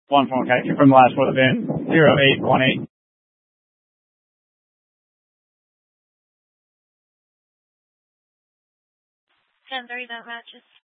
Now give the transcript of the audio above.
One phone connection from the last would have been 0818. 10:30 that matches.